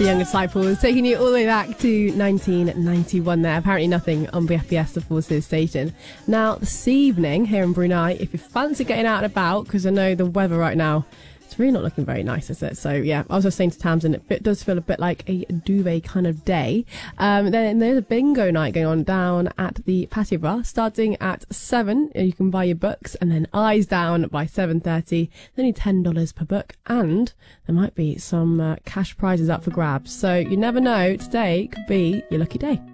The Young Disciples taking you all the way back to 1991 there. Apparently nothing on BFBS, the Forces station. Now, this evening here in Brunei, if you fancy getting out and about, because I know the weather right now, it's really not looking very nice, is it? So, yeah, I was just saying to Tamsin, it does feel a bit like a duvet kind of day. Then there's a bingo night going on down at the Patio Bar, starting at 7. You can buy your books, and then eyes down by 7:30. Only $10 per book, and there might be some cash prizes up for grabs. So you never know, today could be your lucky day.